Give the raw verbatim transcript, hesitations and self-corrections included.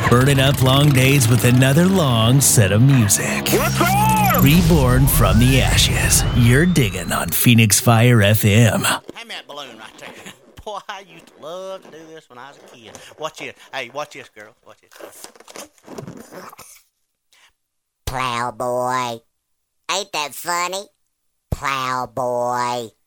Burning up long days with another long set of music. What's up? Reborn from the ashes. You're digging on Phoenix Fire F M. Hand me that balloon right there. Boy, I used to love to do this when I was a kid. Watch this. Hey, watch this, girl. Watch this. Plowboy. Ain't that funny? Plowboy.